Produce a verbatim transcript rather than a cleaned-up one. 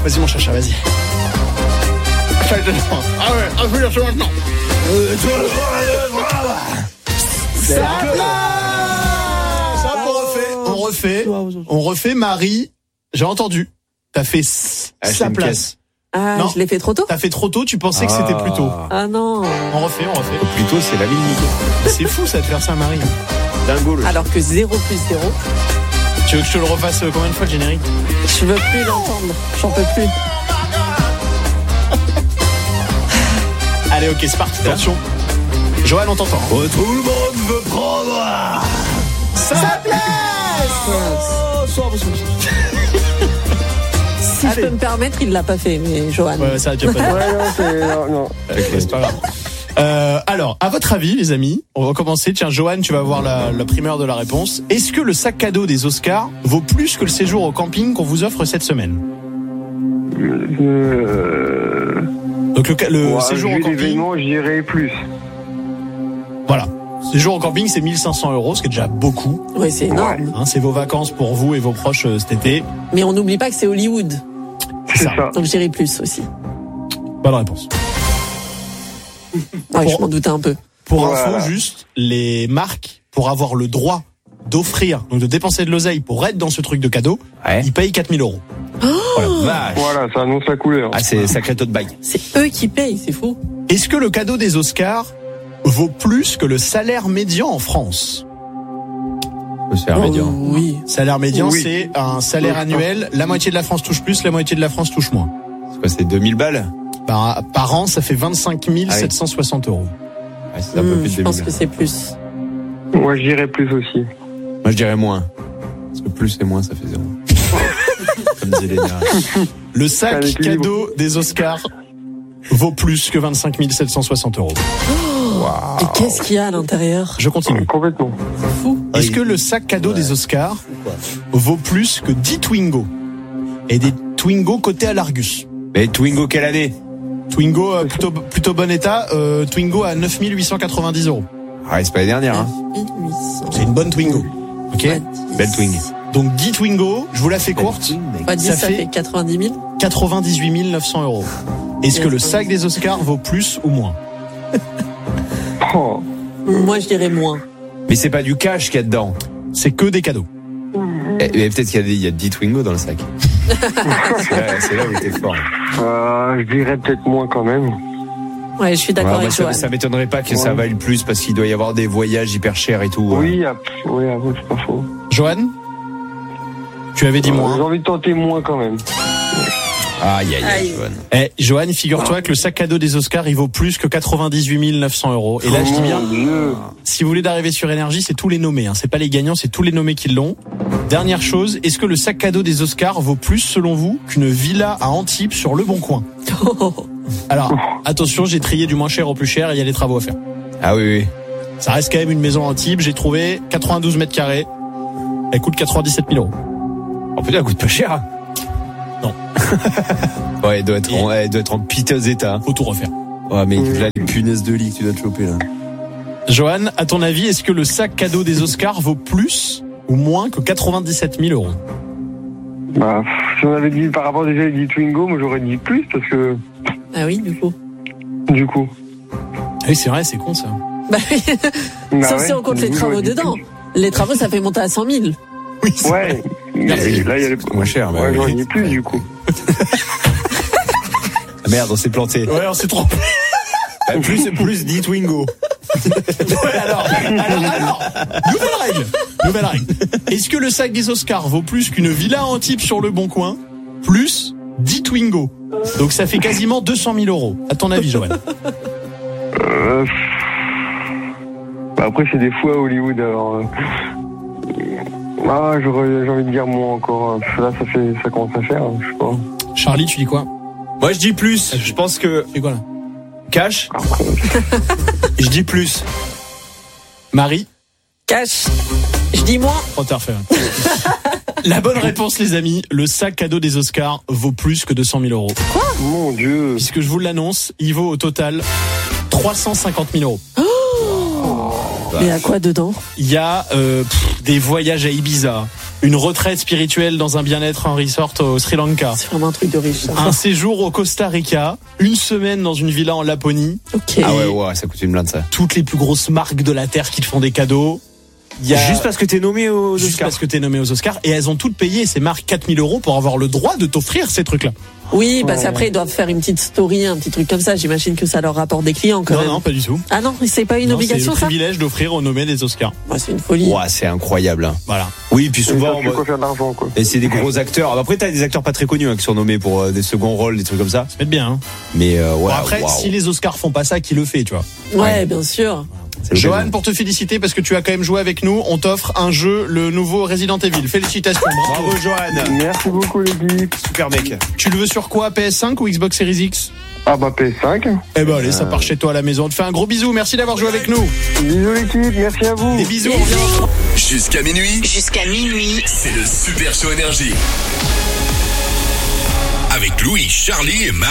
Vas-y mon chacha, vas-y. Ah ouais, ah, je veux dire ça maintenant. Ça Ça on refait, on refait, on refait. Marie, j'ai entendu. T'as fait ah, sa place. Ah, non, je l'ai fait trop tôt. T'as fait trop tôt, tu pensais ah. que c'était plus tôt. Ah non. On refait, on refait. Plus tôt, c'est la ligne. C'est fou ça de faire ça, Marie. Dingo. Le... Alors que zéro plus zéro. Tu veux que je te le refasse combien de fois le générique? Je veux plus l'entendre, j'en peux plus. Allez, ok, c'est parti, attention. Johan, on t'entend. Oh, tout le monde veut prendre sa place. Si Allez. je peux me permettre, il l'a pas fait, mais Johan. Ouais, ça a déjà pas fait. Ouais, non, c'est, non, non. Okay, c'est pas grave. Euh, alors, à votre avis, les amis, on va commencer. Tiens, Johan, tu vas avoir la, la primeur de la réponse. Est-ce que le sac cadeau des Oscars vaut plus que le séjour au camping qu'on vous offre cette semaine? euh... Donc le, le ouais, séjour au camping, j'irai plus. Voilà. Séjour au camping, c'est mille cinq cents euros, ce qui est déjà beaucoup. Oui, c'est énorme. Hein, c'est vos vacances pour vous et vos proches euh, cet été. Mais on n'oublie pas que c'est Hollywood. C'est, c'est ça. ça. Donc j'irai plus aussi. Bonne réponse. Ouais, pour, je m'en doutais un peu. Pour voilà. info, juste, les marques, pour avoir le droit d'offrir, donc de dépenser de l'oseille pour être dans ce truc de cadeau, ouais. ils payent quatre mille euros. Oh voilà, voilà, ça annonce la couleur. Ah, c'est sacré taux de bague. C'est eux qui payent, c'est fou. Est-ce que le cadeau des Oscars vaut plus que le salaire médian en France? Le salaire oh, médian. Oui. Salaire médian, oui. c'est un salaire annuel. La moitié de la France touche plus, la moitié de la France touche moins. C'est quoi, c'est deux mille balles? Par, par an, ça fait vingt-cinq mille sept cent soixante euros. Ah, c'est un peu mmh, plus de je pense que c'est plus. Moi, je dirais plus aussi. Moi, je dirais moins. Parce que plus et moins, ça fait zéro. Comme disait les nerfs. Le sac cadeau des Oscars vaut plus que vingt-cinq mille sept cent soixante euros. Oh, wow. Et qu'est-ce qu'il y a à l'intérieur? Je continue. Complètement. C'est fou. Est-ce que le sac cadeau ouais. des Oscars vaut plus que dix Twingo? Et des Twingo cotés à l'Argus. Mais Twingo, quelle année? Twingo, euh, plutôt, plutôt bon état. Euh, Twingo à neuf mille huit cent quatre-vingt-dix euros. Ah, c'est pas les dernières, hein. C'est une bonne Twingo. Ok? Belle Twingo. Donc dix Twingo, je vous la fais courte. Pas dix, ça, ça fait, fait quatre-vingt-dix mille. quatre-vingt-dix-huit mille neuf cents euros. Est-ce que le sac des Oscars vaut plus ou moins? Oh. Moi, je dirais moins. Mais c'est pas du cash qu'il y a dedans. C'est que des cadeaux. Et, et peut-être qu'il y a, des, il y a dix Twingo dans le sac. c'est, là, c'est là où il était fort. Euh, je dirais peut-être moins quand même. Ouais, je suis d'accord ouais, avec ça, Johan. Ça m'étonnerait pas que ouais. ça vaille plus parce qu'il doit y avoir des voyages hyper chers et tout. Oui, hein. oui, avoue, c'est pas faux. Johan, tu avais dit euh, moins. J'ai envie de tenter moins quand même. Aïe, aïe, aïe, Johan. Eh, Johan, figure-toi ah. que le sac cadeau des Oscars, il vaut plus que quatre-vingt-dix-huit mille neuf cents euros. Et là, oh je dis bien, Dieu. Si vous voulez d'arriver sur Énergie, c'est tous les nommés, hein. C'est pas les gagnants, c'est tous les nommés qui l'ont. Dernière chose, est-ce que le sac cadeau des Oscars vaut plus, selon vous, qu'une villa à Antibes sur Le Bon Coin? Alors, attention, j'ai trié du moins cher au plus cher et il y a des travaux à faire. Ah oui, oui. Ça reste quand même une maison à Antibes. J'ai trouvé quatre-vingt-douze mètres carrés. Elle coûte quatre-vingt-dix-sept mille euros. Oh putain, elle coûte pas cher. Non. Ouais, elle doit être, en, elle doit être en piteux état. Faut tout refaire. Ouais, mais là, les punaises de lit que tu dois te choper, là. Johan, à ton avis, est-ce que le sac cadeau des Oscars vaut plus ou moins que quatre-vingt-dix-sept mille euros? Bah, si on avait dit par rapport déjà dit Twingo, moi j'aurais dit plus parce que. Ah oui, du coup. Du coup. Oui, c'est vrai, c'est con ça. Bah oui. Bah Sauf ouais, si on compte les travaux dedans. Plus. Les travaux, ça fait monter à cent mille. Oui, ouais. Mais oui, là, il y a les... moins cher. Ouais, bah, j'aurais oui. dit plus du coup. Ah, merde, on s'est planté. Ouais, on s'est trompé. Bah, plus, plus dit Twingo. Ouais, alors, alors, alors, nouvelle règle. Nouvelle règle. Est-ce que le sac des Oscars vaut plus qu'une villa à Antibes sur Le Bon Coin, plus dix Twingo? Donc ça fait quasiment deux cent mille euros. À ton avis, Joël? Euh... Bah après, c'est des fous à Hollywood, alors. Euh... Ah, j'aurais, j'ai envie de dire moins encore. Là, ça fait, ça commence à faire, je sais pas. Charlie, tu dis quoi? Moi, je dis plus. Je pense que. C'est quoi là? Cash. Je dis plus. Marie? Cash. Je dis moins. Trop tard fait. La bonne réponse, les amis, le sac cadeau des Oscars vaut plus que deux cent mille euros. Quoi? Mon Dieu. Puisque je vous l'annonce, il vaut au total trois cent cinquante mille euros. Oh. Mais à quoi dedans? Il y a euh, pff, des voyages à Ibiza, Une retraite spirituelle dans un bien-être en resort au Sri Lanka. C'est vraiment un truc de riche. Ça. Un séjour au Costa Rica. Une semaine dans une villa en Laponie. Ok. Ah ouais, ouais, ça coûte une blinde ça. Toutes les plus grosses marques de la Terre qui te font des cadeaux. Il y a... Juste parce que t'es nommé aux Juste Oscars. parce que t'es nommé aux Oscars. Et elles ont toutes payé ces marques quatre mille euros pour avoir le droit de t'offrir ces trucs-là. Oui, parce qu'après, ils doivent faire une petite story, un petit truc comme ça. J'imagine que ça leur rapporte des clients quand non, même. non, pas du tout. Ah non, c'est pas une Non, obligation c'est le ça. privilège d'offrir aux nommés des Oscars. Ouais, c'est une folie. Ouais, c'est incroyable. Hein. Voilà. Oui, puis souvent. Tu peux faire de l'argent, quoi. Et c'est des gros acteurs. Après, t'as des acteurs pas très connus hein, qui sont nommés pour euh, des seconds rôles, des trucs comme ça. Ça fait bien. Hein. Mais euh, ouais. Bon, après, wow. si les Oscars font pas ça, qui le fait, tu vois. Ouais, Ouais. bien sûr. C'est Johan, l'occasion. pour te féliciter parce que tu as quand même joué avec nous, on t'offre un jeu, le nouveau Resident Evil. Félicitations. Bravo. Bravo Johan. Merci beaucoup, l'équipe. Super mec. Tu le veux sur quoi, P S cinq ou Xbox Series X? Ah bah P S cinq. Eh ben allez, ça part chez toi à la maison. On te fait un gros bisou. Merci d'avoir joué avec nous. Bisous l'équipe, merci à vous. Des bisous. On revient. Jusqu'à minuit, Jusqu'à minuit. c'est le Super Show Énergie. Avec Louis, Charlie et Marie.